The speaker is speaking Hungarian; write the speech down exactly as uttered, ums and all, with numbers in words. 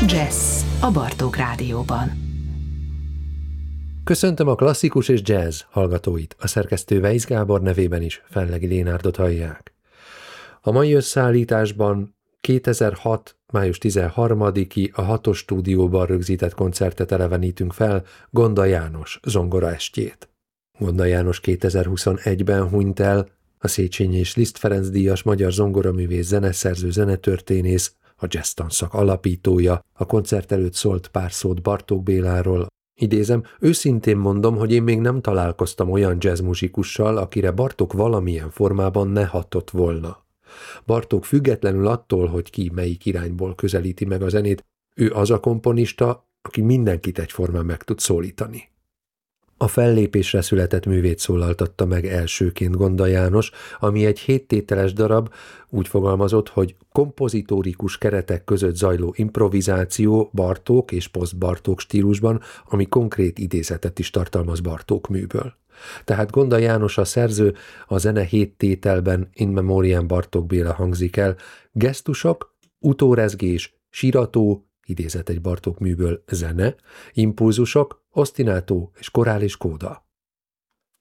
Jazz a Bartók Rádióban. Köszöntöm a klasszikus és jazz hallgatóit, a szerkesztő Weisz Gábor nevében is Fellegi Lénárdot hallják. A mai összeállításban kétezer-hat. május tizenharmadiki a hatos stúdióban rögzített koncertet elevenítünk fel Gonda János zongora estjét. Gonda János kétezer-huszonegyben hunyt el, a Széchenyi és Liszt Ferenc díjas magyar zongoraművész, zeneszerző, zenetörténész, a jazz tanszak alapítója. A koncert előtt szólt pár szót Bartók Béláról. Idézem, őszintén mondom, hogy én még nem találkoztam olyan jazzmuzsikussal, akire Bartók valamilyen formában ne hatott volna. Bartók függetlenül attól, hogy ki melyik irányból közelíti meg a zenét, ő az a komponista, aki mindenkit egyformán meg tud szólítani. A fellépésre született művét szólaltatta meg elsőként Gonda János, ami egy héttételes darab, úgy fogalmazott, hogy kompozitórikus keretek között zajló improvizáció Bartók és poszt-Bartók stílusban, ami konkrét idézetet is tartalmaz Bartók műből. Tehát Gonda János a szerző, a zene héttételben In Memoriam Bartók Béla hangzik el, gesztusok, utórezgés, sírató, idézet egy Bartók műből zene, impulzusok, osztinátó és korális kóda.